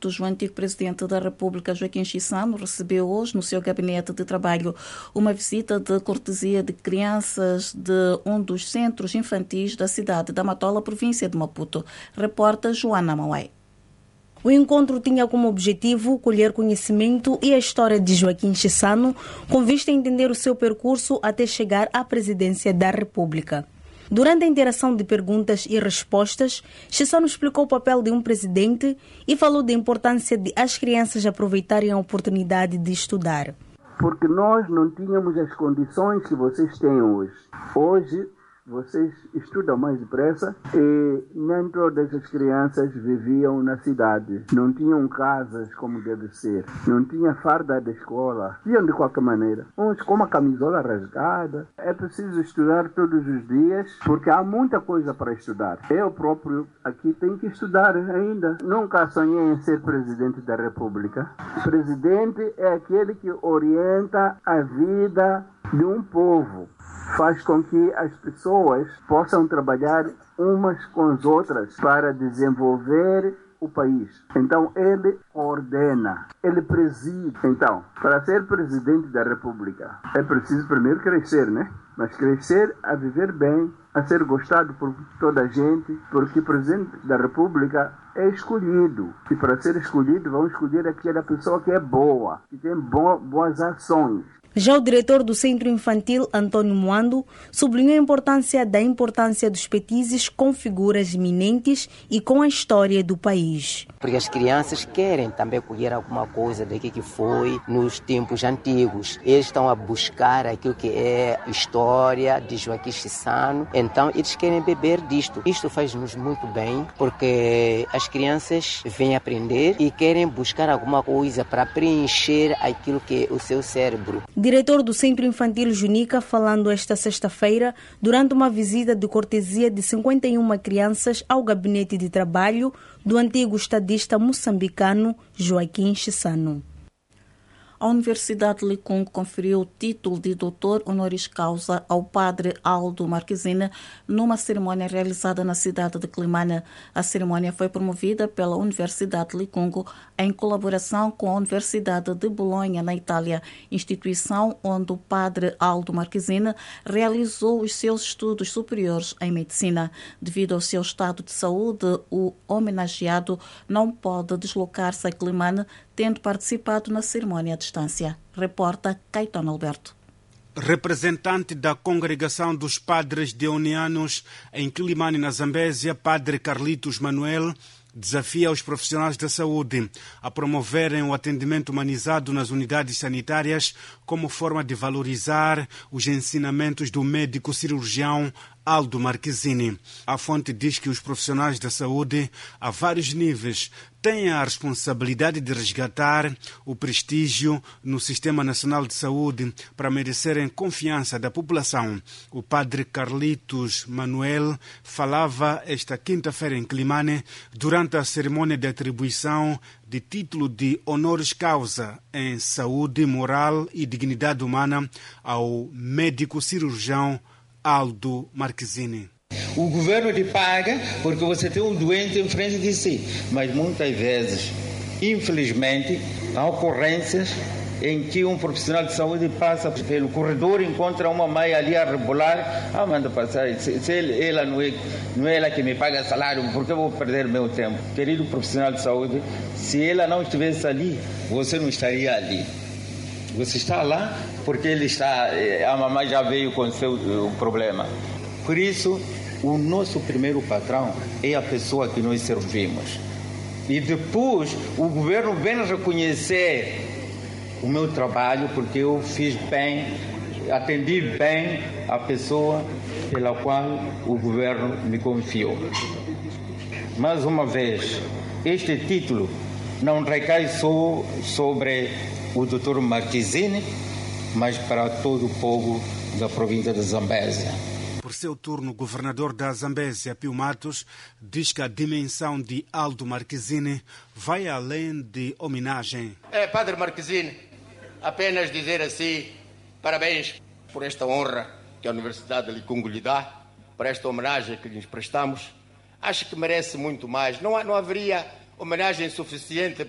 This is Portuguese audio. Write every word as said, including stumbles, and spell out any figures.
O antigo presidente da República, Joaquim Chissano, recebeu hoje no seu gabinete de trabalho uma visita de cortesia de crianças de um dos centros infantis da cidade da Matola, província de Maputo. Repórter Joana Mauai. O encontro tinha como objetivo colher conhecimento e a história de Joaquim Chissano, com vista a entender o seu percurso até chegar à presidência da República. Durante a interação de perguntas e respostas, Chissano explicou o papel de um presidente e falou da importância de as crianças aproveitarem a oportunidade de estudar. Porque nós não tínhamos as condições que vocês têm hoje. Hoje, vocês estudam mais depressa e nem todas as crianças viviam na cidade. Não tinham casas como deve ser. Não tinha farda da escola. Iam de qualquer maneira. Uns com uma camisola rasgada. É preciso estudar todos os dias porque há muita coisa para estudar. Eu próprio aqui tenho que estudar ainda. Nunca sonhei em ser presidente da República. O presidente é aquele que orienta a vida de um povo. Faz com que as pessoas possam trabalhar umas com as outras para desenvolver o país. Então, ele ordena, ele preside. Então, para ser presidente da República, é preciso primeiro crescer, né? Mas crescer a viver bem, a ser gostado por toda a gente, porque o presidente da República é escolhido. E para ser escolhido, vão escolher aquela pessoa que é boa, que tem bo- boas ações. Já o diretor do Centro Infantil, Antônio Moando, sublinhou a importância da importância dos petizes com figuras eminentes e com a história do país. Porque as crianças querem também colher alguma coisa do que foi nos tempos antigos. Eles estão a buscar aquilo que é história de Joaquim Chissano, então eles querem beber disto. Isto faz-nos muito bem, porque as crianças vêm aprender e querem buscar alguma coisa para preencher aquilo que é o seu cérebro. Diretor do Centro Infantil Junica, falando esta sexta-feira, durante uma visita de cortesia de cinquenta e uma crianças ao gabinete de trabalho do antigo estadista moçambicano Joaquim Chissano. A Universidade de Licungo conferiu o título de doutor honoris causa ao padre Aldo Marquezine numa cerimônia realizada na cidade de Climane. A cerimônia foi promovida pela Universidade de Licungo em colaboração com a Universidade de Bolonha, na Itália, instituição onde o padre Aldo Marquezine realizou os seus estudos superiores em medicina. Devido ao seu estado de saúde, o homenageado não pode deslocar-se a Climane, tendo participado na cerimônia à distância. Reporta Caetano Alberto. Representante da Congregação dos Padres Deonianos em Climane, na Zambésia, Padre Carlitos Manuel, desafia os profissionais da saúde a promoverem o atendimento humanizado nas unidades sanitárias como forma de valorizar os ensinamentos do médico cirurgião Aldo Marquezine. A fonte diz que os profissionais da saúde, a vários níveis, têm a responsabilidade de resgatar o prestígio no Sistema Nacional de Saúde para merecerem confiança da população. O padre Carlitos Manuel falava esta quinta-feira em Climane durante a cerimônia de atribuição de título de honoris causa em saúde moral e dignidade humana ao médico cirurgião Aldo Marquezine. O governo te paga porque você tem um doente em frente de si, mas muitas vezes, infelizmente, há ocorrências em que um profissional de saúde passa pelo corredor, encontra uma mãe ali a rebolar, ah, manda passar, se, se ele, ela não é, não é ela que me paga salário, por que eu vou perder meu tempo? Querido profissional de saúde, se ela não estivesse ali, você não estaria ali. Você está lá porque ele está, a mamãe já veio com o seu o problema. Por isso, o nosso primeiro patrão é a pessoa que nós servimos. E depois, o governo vem reconhecer o meu trabalho porque eu fiz bem, atendi bem a pessoa pela qual o governo me confiou. Mais uma vez, este título não recai só sobre o doutor Marquezine, mas para todo o povo da província de Zambésia. Por seu turno, o governador da Zambésia, Pio Matos, diz que a dimensão de Aldo Marquezine vai além de homenagem. É, Padre Marquezine, apenas dizer assim, parabéns por esta honra que a Universidade de Licungo lhe dá, por esta homenagem que lhes prestamos. Acho que merece muito mais. Não, há, não haveria homenagem suficiente